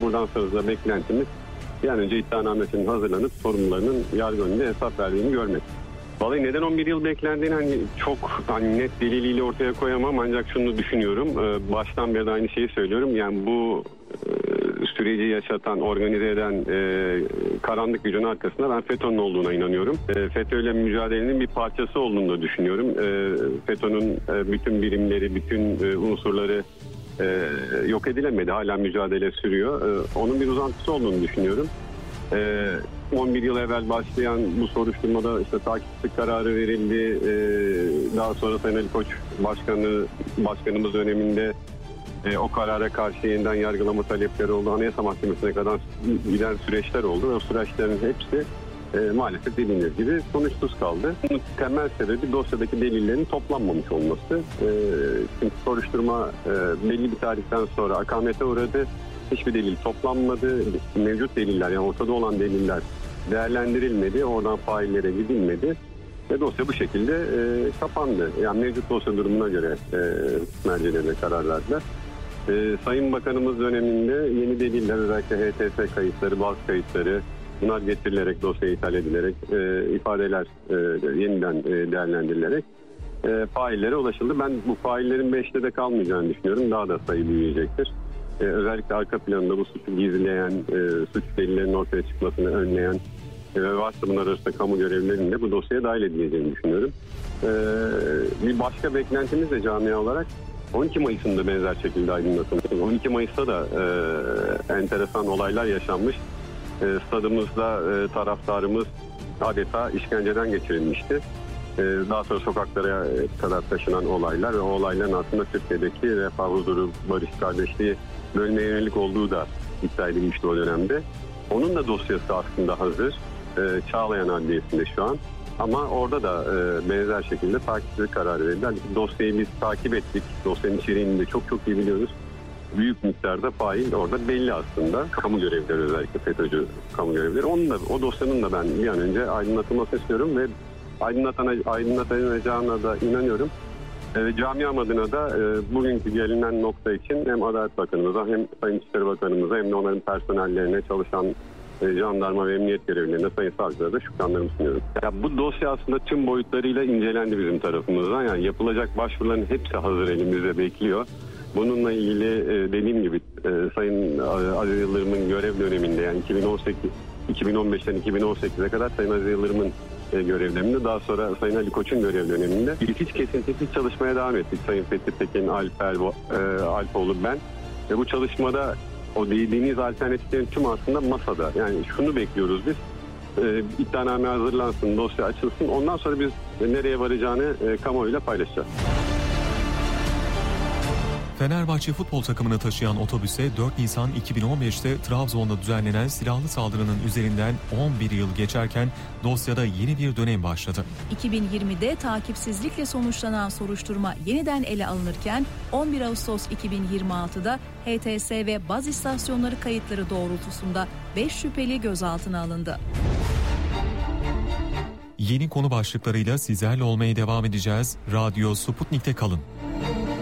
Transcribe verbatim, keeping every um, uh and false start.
buradan sonra da beklentimiz bir an önce iddianamesinin hazırlanıp sorumlularının yargı önünde hesap verdiğini görmek. Vallahi neden on bir yıl beklendiğini hani çok hani net deliliyle ortaya koyamam, ancak şunu düşünüyorum. Ee, baştan beri de aynı şeyi söylüyorum. Yani bu e, süreci yaşatan, organize eden e, karanlık gücün arkasında ben FETÖ'nün olduğuna inanıyorum. E, FETÖ'yle mücadelenin bir parçası olduğunu da düşünüyorum. E, FETÖ'nün e, bütün birimleri, bütün e, unsurları e, yok edilemedi. Hala mücadele sürüyor. E, onun bir uzantısı olduğunu düşünüyorum. E, on bir yıl evvel başlayan bu soruşturmada işte takipsizlik kararı verildi. Ee, daha sonra Sayın Ali Koç Başkanı, Başkanımız döneminde e, o karara karşı yeniden yargılama talepleri oldu. Anayasa Mahkemesi'ne kadar giden süreçler oldu. Ve o süreçlerin hepsi e, maalesef dediğiniz gibi sonuçsuz kaldı. Bunun temel sebebi dosyadaki delillerin toplanmamış olması. E, çünkü soruşturma e, belli bir tarihten sonra akamete uğradı. Hiçbir delil toplanmadı. Mevcut deliller, yani ortada olan deliller değerlendirilmedi. Oradan faillere gidilmedi. Ve dosya bu şekilde e, kapandı. Yani mevcut dosya durumuna göre e, mercilerine karar verdiler. E, Sayın Bakanımız döneminde yeni deliller, özellikle H T S kayıtları, bazı kayıtları, bunlar getirilerek, dosya ithal edilerek, e, ifadeler e, yeniden e, değerlendirilerek e, faillere ulaşıldı. Ben bu faillerin beşte de kalmayacağını düşünüyorum. Daha da sayı büyüyecektir. Ee, özellikle arka planında bu suçu gizleyen, e, suç delillerinin ortaya çıkmasını önleyen e, ve varsa bunlar arasında kamu görevlilerinin de bu dosyaya dahil edileceğini düşünüyorum. E, bir başka beklentimiz de camia olarak on iki Mayıs'ın da benzer şekilde aydınlatılması. on iki Mayıs'ta da e, enteresan olaylar yaşanmış. E, stadımızda e, taraftarımız adeta işkenceden geçirilmişti. E, daha sonra sokaklara kadar taşınan olaylar ve o olayların aslında Türkiye'deki refah, huzuru, barış, kardeşliği bölmeye yönelik olduğu da iddia edilmişti o dönemde. Onun da dosyası aslında hazır. E, Çağlayan Adliyesi'nde şu an. Ama orada da e, benzer şekilde takipsizlik kararı verildi. Dosyayı biz takip ettik. Dosyanın içeriğini de çok çok iyi biliyoruz. Büyük miktarda fail orada belli aslında. Kamu görevlileri, özellikle FETÖ'cü kamu görevlileri. Onun da, o dosyanın da ben bir an önce aydınlatılmasını istiyorum ve aydınlatılacağına da inanıyorum. E, camiam adına da e, bugünkü gelinen nokta için hem Adalet Bakanımıza hem Sayın İçişleri Bakanımıza hem de onların personellerine, çalışan e, jandarma ve emniyet görevlilerine, sayın savcılara da şükranlarımı sunuyorum. Ya, bu dosya aslında tüm boyutlarıyla incelendi bizim tarafımızdan. Yani yapılacak başvuruların hepsi hazır, elimizde bekliyor. Bununla ilgili e, dediğim gibi e, Sayın Aziz Yıldırım'ın görev döneminde, yani iki bin on sekiz iki bin on beşten iki bin on sekize kadar Sayın Aziz Yıldırım'ın görev döneminde, daha sonra Sayın Ali Koç'un görev döneminde hiç kesintisiz çalışmaya devam ettik. Sayın Fethi Tekin, Alper, e, Alpoğlu, ben ve bu çalışmada o dediğiniz alternatiflerin tüm aslında masada. Yani şunu bekliyoruz biz, e, iddianame hazırlansın, dosya açılsın, ondan sonra biz nereye varacağını e, kamuoyuyla paylaşacağız. Fenerbahçe futbol takımını taşıyan otobüse dört Nisan iki bin on beşte Trabzon'da düzenlenen silahlı saldırının üzerinden on bir yıl geçerken dosyada yeni bir dönem başladı. iki bin yirmide takipsizlikle sonuçlanan soruşturma yeniden ele alınırken on bir Ağustos iki bin yirmi altıda H T S ve baz istasyonları kayıtları doğrultusunda beş şüpheli gözaltına alındı. Yeni konu başlıklarıyla sizlerle olmaya devam edeceğiz. Radyo Sputnik'te kalın.